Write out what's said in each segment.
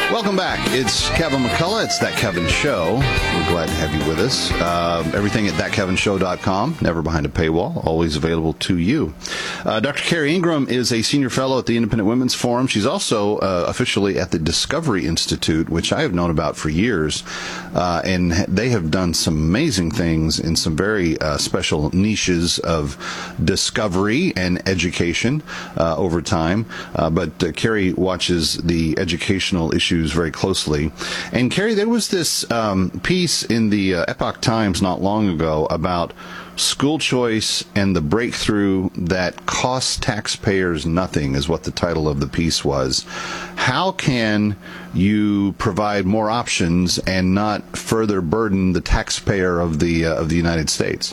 Welcome back. It's Kevin McCullough. It's That Kevin Show. We're glad to have you with us. Everything at thatkevinshow.com. Never behind a paywall. Always available to you. Dr. Carrie Ingram is a senior fellow at the Independent Women's Forum. She's also officially at the Discovery Institute, which I have known about for years. And they have done some amazing things in some very special niches of discovery and education over time. But Carrie watches the educational issues very closely. And Carrie, there was this piece in the Epoch Times not long ago about school choice and the breakthrough that costs taxpayers nothing, is what the title of the piece was. How can you provide more options and not further burden the taxpayer of the United States?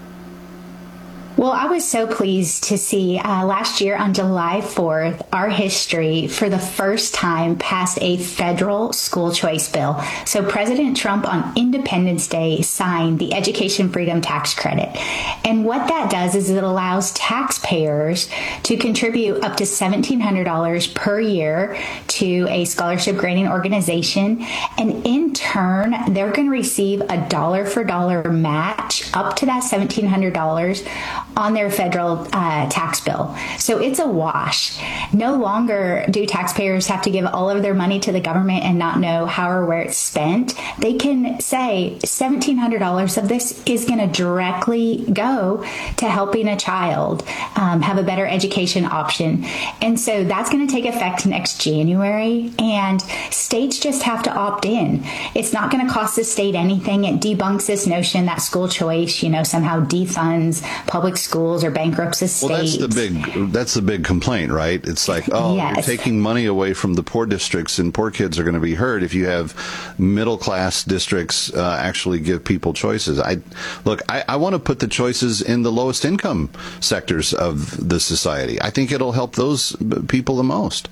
Well, I was so pleased to see last year on July 4th, our history for the first time passed a federal school choice bill. So President Trump on Independence Day signed the Education Freedom Tax Credit. And what that does is it allows taxpayers to contribute up to $1,700 per year to a scholarship granting organization. And in turn, they're going to receive a dollar for dollar match up to that $1,700 on their federal tax bill. So it's a wash. No longer do taxpayers have to give all of their money to the government and not know how or where it's spent. They can say $1,700 of this is going to directly go to helping a child have a better education option. And so that's going to take effect next January, and states just have to opt in. It's not going to cost the state anything. It debunks this notion that school choice, somehow defunds public schools or bankrupts the state. Well, that's the big complaint, right? It's like, You're taking money away from the poor districts, and poor kids are going to be hurt if you have middle class districts actually give people choices. I want to put the choices in the lowest income sectors of the society. I think it'll help those people the most.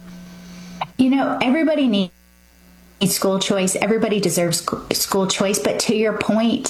Everybody needs school choice. Everybody deserves school choice. But to your point,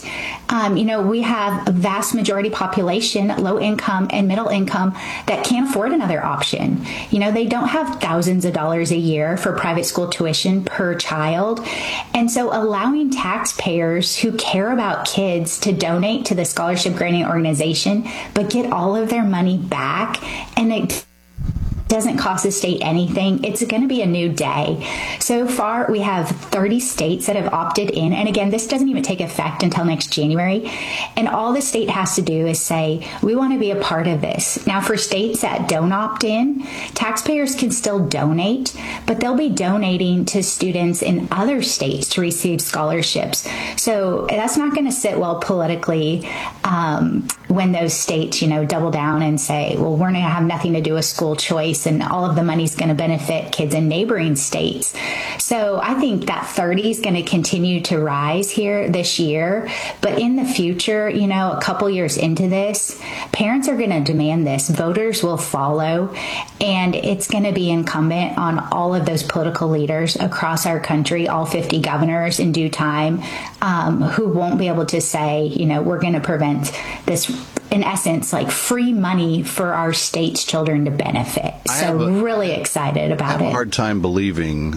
we have a vast majority population, low income and middle income, that can't afford another option. They don't have thousands of dollars a year for private school tuition per child. And so allowing taxpayers who care about kids to donate to the scholarship granting organization, but get all of their money back, and it doesn't cost the state anything. It's going to be a new day. So far, we have 30 states that have opted in. And again, this doesn't even take effect until next January. And all the state has to do is say, we want to be a part of this. Now, for states that don't opt in, taxpayers can still donate, but they'll be donating to students in other states to receive scholarships. So that's not going to sit well politically when those states, double down and say, well, we're going to have nothing to do with school choice, and all of the money is going to benefit kids in neighboring states. So I think that 30 is going to continue to rise here this year. But in the future, a couple years into this, parents are going to demand this. Voters will follow. And it's going to be incumbent on all of those political leaders across our country, all 50 governors in due time, who won't be able to say, we're going to prevent this, in essence, like free money for our state's children to benefit. So really excited about it. I have a hard time believing